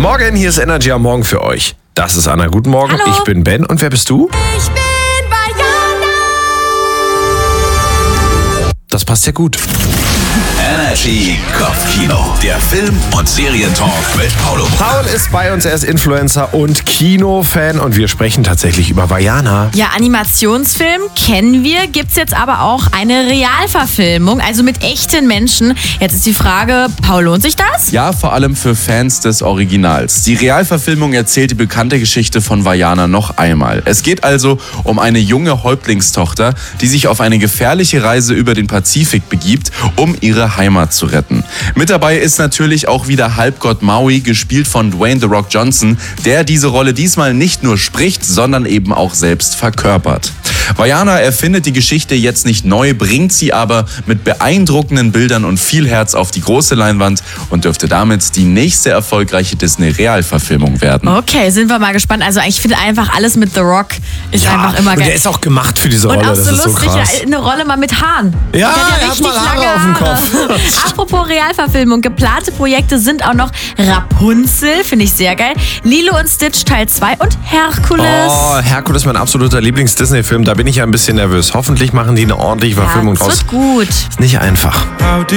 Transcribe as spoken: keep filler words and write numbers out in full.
Morgen, hier ist Energy am Morgen für euch. Das ist Anna, guten Morgen. Hallo. Ich bin Ben und wer bist du? Ich bin Vajana. Das passt ja gut. Energy Kopfkino, der Film- und Serientalk mit Paulo. Paul ist bei uns, er ist Influencer und Kinofan und wir sprechen tatsächlich über Vajana. Ja, Animationsfilm kennen wir, gibt's jetzt aber auch eine Realverfilmung, also mit echten Menschen. Jetzt ist die Frage, Paul, lohnt sich das? Ja, vor allem für Fans des Originals. Die Realverfilmung erzählt die bekannte Geschichte von Vajana noch einmal. Es geht also um eine junge Häuptlingstochter, die sich auf eine gefährliche Reise über den Pazifik begibt, um ihre Heimat zu retten. Mit dabei ist natürlich auch wieder Halbgott Maui, gespielt von Dwayne The Rock Johnson, der diese Rolle diesmal nicht nur spricht, sondern eben auch selbst verkörpert. Vajana erfindet die Geschichte jetzt nicht neu, bringt sie aber mit beeindruckenden Bildern und viel Herz auf die große Leinwand und dürfte damit die nächste erfolgreiche Disney-Realverfilmung werden. Okay, sind wir mal gespannt. Also ich finde einfach alles mit The Rock ist einfach immer und geil. der ist auch gemacht für diese Und Rolle, auch das so ist so lustig, krass. ja, eine Rolle mal mit Haaren. Ja, Der hat er hat richtig mal Haare lange auf dem Haare. Kopf. Apropos Realverfilmung, geplante Projekte sind auch noch Rapunzel, finde ich sehr geil, Lilo und Stitch Teil zwei und Herkules. Oh, Herkules, mein absoluter Lieblings-Disney-Film, da bin ich ja ein bisschen nervös. Hoffentlich machen die eine ordentliche Verfilmung ja, das draus. wird gut. Ist nicht einfach.